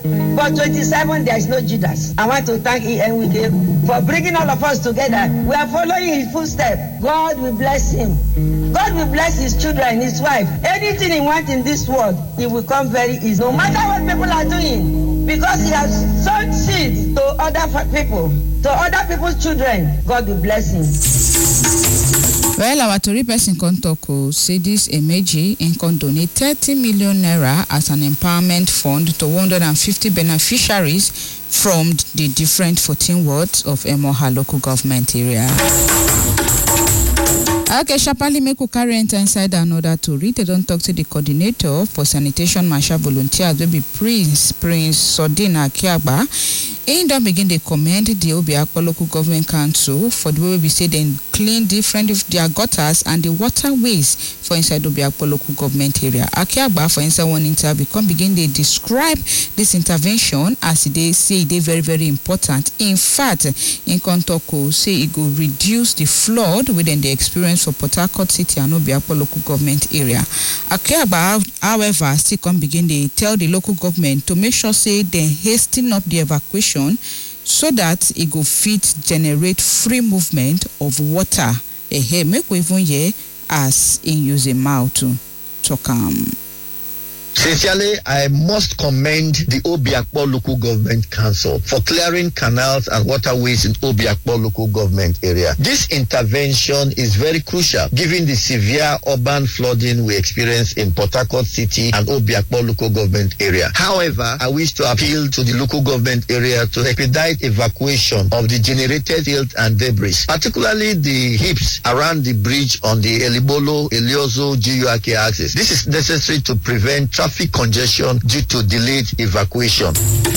But 27, there is no Judas. I want to thank Enwike for bringing all of us together. We are following his footsteps. God will bless him. God will bless his children, his wife. Anything he wants in this world, it will come very easy. No matter what people are doing, because he has sown seeds to other people, to other people's children, God will bless him. Well, our Tory person Kontoko say this Emeji can donate 30 million naira as an empowerment fund to 150 beneficiaries from the different 14 wards of Emoha local government area. Okay, Shapali Meku carry enter inside another Tory. They don't talk to the coordinator for sanitation marshal volunteers, will be Prince Sodina Kiaba. In don't begin they commend the Obiakpo local government council for the way we say they clean different of their gutters and the waterways for inside Obiakpo local government area. Akiaba for inside one interview come begin they describe this intervention as they say they very very important. In fact, in Kontoko say it will reduce the flood within the experience for Port Harcourt City and Obiakpo local government area. Akiaba, however, still come begin they tell the local government to make sure say they hasten up the evacuation so that it go fit generate free movement of water. Make we even hear as in use a mouth to come. Sincerely, I must commend the Obiakpo Local Government Council for clearing canals and waterways in Obiakpo Local Government area. This intervention is very crucial given the severe urban flooding we experience in Port Harcourt City and Obiakpo Local Government area. However, I wish to appeal to the local government area to expedite evacuation of the generated silt and debris, particularly the heaps around the bridge on the Elibolo, Eliozo, GUAK axis. This is necessary to prevent traffic congestion due to delayed evacuation.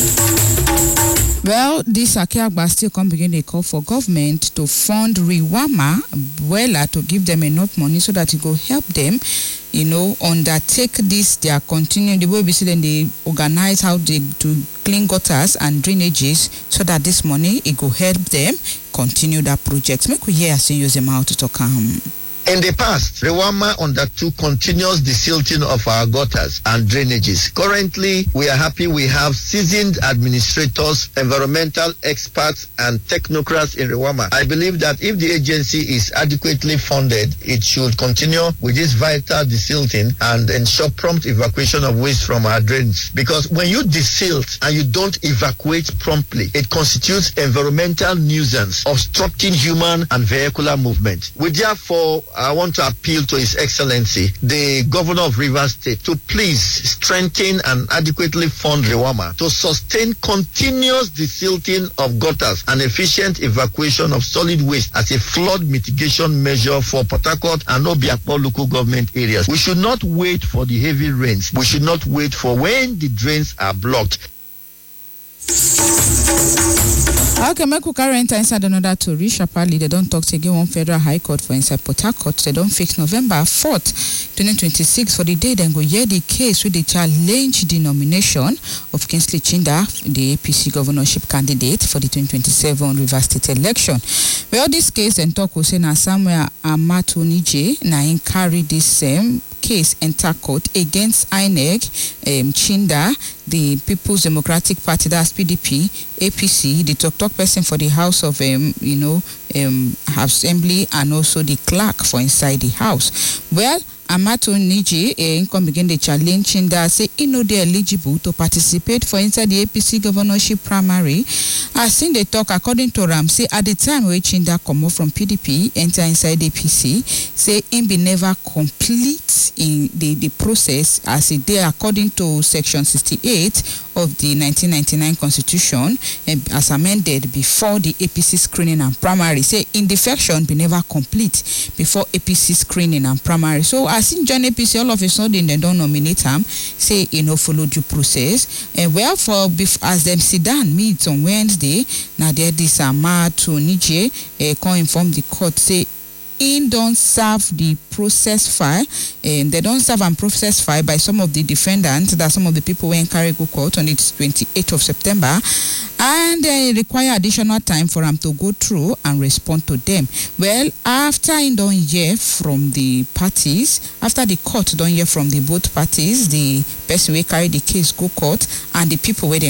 Well, this Akiagba still come begin a call for government to fund Riwama to give them enough money so that it will help them, undertake this. They are continuing the way we see them. They organize how they to clean gutters and drainages so that this money it will help them continue that project. Make we hear as use them out to come. In the past, Riwama undertook continuous desilting of our gutters and drainages. Currently, we are happy we have seasoned administrators, environmental experts, and technocrats in Riwama. I believe that if the agency is adequately funded, it should continue with this vital desilting and ensure prompt evacuation of waste from our drains. Because when you desilt and you don't evacuate promptly, it constitutes environmental nuisance, obstructing human and vehicular movement. We therefore I want to appeal to His Excellency, the Governor of Rivers State, to please strengthen and adequately fund Riwama to sustain continuous desilting of gutters and efficient evacuation of solid waste as a flood mitigation measure for Port Harcourt and Obiakpo local government areas. We should not wait for the heavy rains. We should not wait for when the drains are blocked. Okay, Meku current inside another Tory Shapali. They don't talk to again one federal high court for inside Port Harcourt. They don't fix November 4th, 2026 for the day. Then go hear the case with the challenge the nomination of Kingsley Chinda, the APC governorship candidate for the 2027 Rivers State election. Well, this case and talk was saying somewhere Amato Nije na carry this same case enter court against INEC, Chinda, the People's Democratic Party, that's PDP, APC, the talk person for the House of Assembly, and also the clerk for inside the house. Well, Amato Nije come begin the challenge Chinda say they eligible to participate for inside the APC governorship primary. As in they talk according to Ram say at the time where Chinda come up from PDP enter inside APC say him be never complete in the process as it there according to section 68 of the 1999 constitution as amended before the APC screening and primary. Say in defection be never complete before APC screening and primary. So as in join APC all of a sudden they don't nominate him, say follow due process. And well for as them sit down meet on Wednesday, now there this Amato Nije come inform the court say in don't serve the process file, and they don't serve and process file by some of the defendants, that some of the people were in carry go court on the 28th of September, and they require additional time for them to go through and respond to them. Well, after in don't hear from the parties, after the court don't hear from the both parties, the person who carry the case go court and the people where they